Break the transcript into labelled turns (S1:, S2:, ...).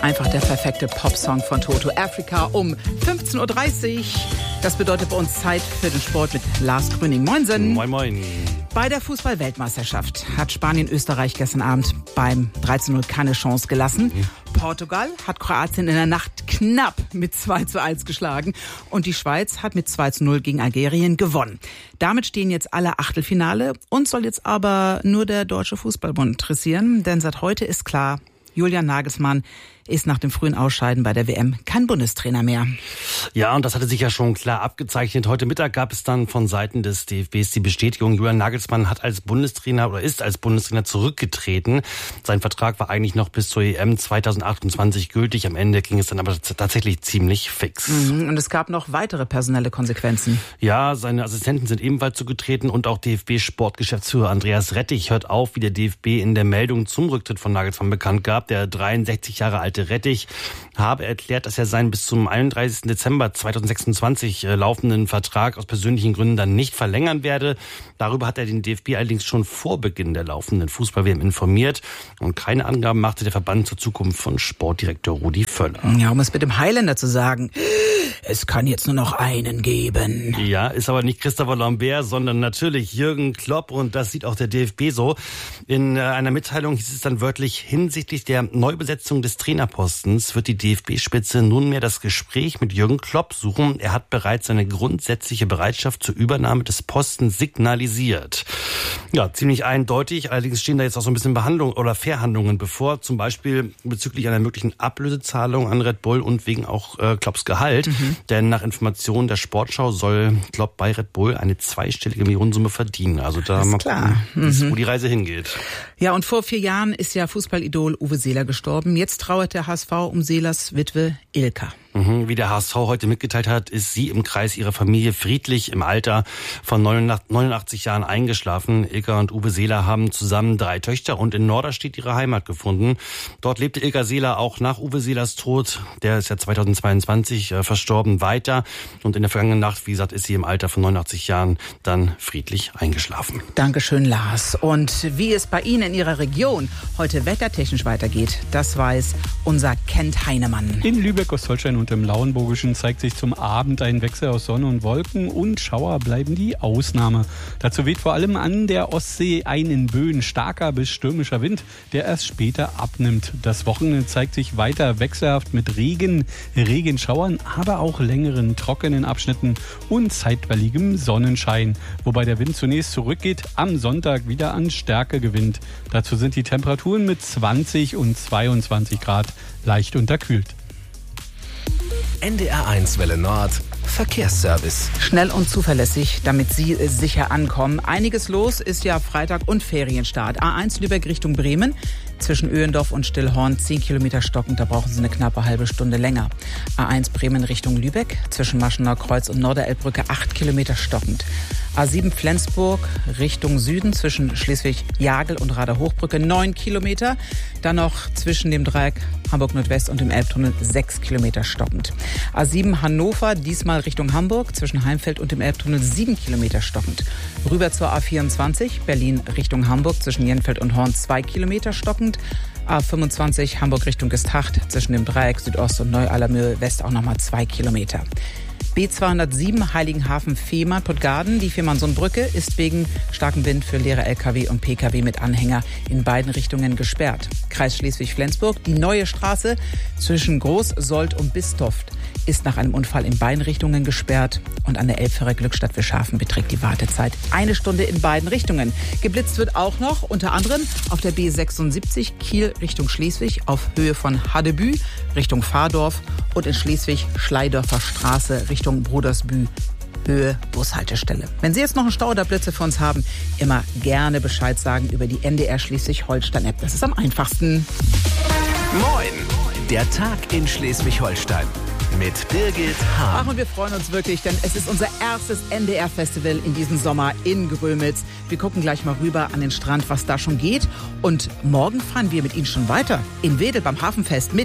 S1: Einfach der perfekte Popsong von Toto. Africa um 15.30 Uhr. Das bedeutet bei uns Zeit für den Sport mit Lars Grüning. Moinsen.
S2: Moin, moin.
S1: Bei der Fußball-Weltmeisterschaft hat Spanien Österreich gestern Abend beim 13:0 keine Chance gelassen. Portugal hat Kroatien in der Nacht knapp mit 2:1 geschlagen. Und die Schweiz hat mit 2:0 gegen Algerien gewonnen. Damit stehen jetzt alle Achtelfinale. Uns soll jetzt aber nur der Deutsche Fußballbund interessieren. Denn seit heute ist klar, Julian Nagelsmann ist nach dem frühen Ausscheiden bei der WM kein Bundestrainer mehr.
S2: Ja, und das hatte sich ja schon klar abgezeichnet. Heute Mittag gab es dann von Seiten des DFBs die Bestätigung, Julian Nagelsmann hat als Bundestrainer oder ist als Bundestrainer zurückgetreten. Sein Vertrag war eigentlich noch bis zur EM 2028 gültig. Am Ende ging es dann aber tatsächlich ziemlich fix.
S1: Und es gab noch weitere personelle Konsequenzen.
S2: Ja, seine Assistenten sind ebenfalls zurückgetreten und auch DFB-Sportgeschäftsführer Andreas Rettich hört auf, wie der DFB in der Meldung zum Rücktritt von Nagelsmann bekannt gab. Der 63 Jahre alte Rettich habe erklärt, dass er seinen bis zum 31. Dezember 2026 laufenden Vertrag aus persönlichen Gründen dann nicht verlängern werde. Darüber hat er den DFB allerdings schon vor Beginn der laufenden Fußball-WM informiert. Und keine Angaben machte der Verband zur Zukunft von Sportdirektor Rudi Völler.
S1: Ja, um es mit dem Highlander zu sagen, es kann jetzt nur noch einen geben.
S2: Ja, ist aber nicht Christopher Lambert, sondern natürlich Jürgen Klopp. Und das sieht auch der DFB so. In einer Mitteilung hieß es dann wörtlich, hinsichtlich der Neubesetzung des Trainerpostens wird die DFB-Spitze nunmehr das Gespräch mit Jürgen Klopp suchen. Er hat bereits seine grundsätzliche Bereitschaft zur Übernahme des Postens signalisiert. Ja, ziemlich eindeutig. Allerdings stehen da jetzt auch so ein bisschen Behandlung oder Verhandlungen bevor. Zum Beispiel bezüglich einer möglichen Ablösezahlung an Red Bull und wegen auch Klopps Gehalt. Denn nach Informationen der Sportschau soll Klopp bei Red Bull eine zweistellige Millionensumme verdienen. Also da mal gucken, wo die Reise hingeht.
S1: Ja, und vor 4 Jahren ist ja Fußballidol Uwe Seeler gestorben. Jetzt trauert der HSV um Seelers Witwe Ilka.
S2: Wie der HSV heute mitgeteilt hat, ist sie im Kreis ihrer Familie friedlich im Alter von 89 Jahren eingeschlafen. Ilka und Uwe Seeler haben zusammen 3 Töchter und in Norderstedt ihre Heimat gefunden. Dort lebte Ilka Seeler auch nach Uwe Seelers Tod. Der ist ja 2022 verstorben, weiter. Und in der vergangenen Nacht, wie gesagt, ist sie im Alter von 89 Jahren dann friedlich eingeschlafen.
S1: Dankeschön, Lars. Und wie es bei Ihnen in Ihrer Region heute wettertechnisch weitergeht, das weiß unser Kent Heinemann.
S3: In Lübeck, Ostholstein und im Lauenburgischen zeigt sich zum Abend ein Wechsel aus Sonne und Wolken und Schauer bleiben die Ausnahme. Dazu weht vor allem an der Ostsee ein in Böen starker bis stürmischer Wind, der erst später abnimmt. Das Wochenende zeigt sich weiter wechselhaft mit Regen, Regenschauern, aber auch längeren trockenen Abschnitten und zeitweiligem Sonnenschein. Wobei der Wind zunächst zurückgeht, am Sonntag wieder an Stärke gewinnt. Dazu sind die Temperaturen mit 20 und 22 Grad leicht unterkühlt.
S4: NDR1 Welle Nord, Verkehrsservice.
S1: Schnell und zuverlässig, damit Sie sicher ankommen. Einiges los, ist ja Freitag und Ferienstart. A1 Lübeck Richtung Bremen. Zwischen Öhendorf und Stillhorn 10 Kilometer stockend, da brauchen Sie eine knappe halbe Stunde länger. A1 Bremen Richtung Lübeck, zwischen Maschener Kreuz und Norderelbbrücke 8 Kilometer stockend. A7 Flensburg Richtung Süden, zwischen Schleswig-Jagel und Rader-Hochbrücke 9 Kilometer. Dann noch zwischen dem Dreieck Hamburg Nordwest und dem Elbtunnel 6 Kilometer stockend. A7 Hannover, diesmal Richtung Hamburg, zwischen Heimfeld und dem Elbtunnel 7 Kilometer stockend. Rüber zur A24 Berlin Richtung Hamburg, zwischen Jenfeld und Horn 2 Kilometer stockend. A25 Hamburg Richtung Gestacht, zwischen dem Dreieck Südost und Neu-Allermöhe West auch nochmal 2 Kilometer. B207 Heiligenhafen-Fehmarn-Puttgarden. Die Fehmarnsundbrücke ist wegen starkem Wind für leere LKW und PKW mit Anhänger in beiden Richtungen gesperrt. Kreis Schleswig-Flensburg, die neue Straße zwischen Groß-Sold und Bistoft ist nach einem Unfall in beiden Richtungen gesperrt. Und an der Elbfähre Glückstadt Wilshafen beträgt die Wartezeit 1 Stunde in beiden Richtungen. Geblitzt wird auch noch, unter anderem auf der B76 Kiel Richtung Schleswig auf Höhe von Haddebü Richtung Fahrdorf und in Schleswig Schleidorfer Straße Richtung Brodersbü Höhe Bushaltestelle. Wenn Sie jetzt noch einen Stau oder Blitze für uns haben, immer gerne Bescheid sagen über die NDR Schleswig-Holstein-App. Das ist am einfachsten.
S4: Moin, der Tag in Schleswig-Holstein. Mit Birgit Hahn.
S1: Ach, und wir freuen uns wirklich, denn es ist unser erstes NDR-Festival in diesem Sommer in Grömitz. Wir gucken gleich mal rüber an den Strand, was da schon geht. Und morgen fahren wir mit Ihnen schon weiter in Wedel beim Hafenfest mit